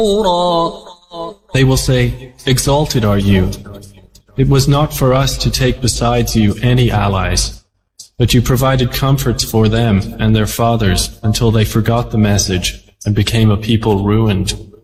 They will say, exalted are you. It was not for us to take besides you any allies, but you provided comforts for them and their fathers until they forgot the message and became a people ruined.